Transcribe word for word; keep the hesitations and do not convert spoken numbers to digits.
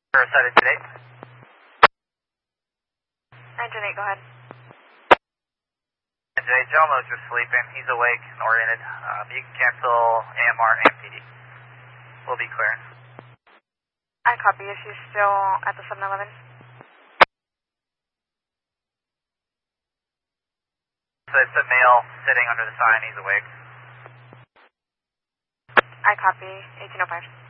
Set it today. Engine eight, go ahead. Engine eight, Jomo's just sleeping. He's awake and oriented. Um, you can cancel A M R and P D. We'll be clearing. I copy. Is she still at the seven eleven? So it's a male sitting under the sign. He's awake. I copy. eighteen oh five.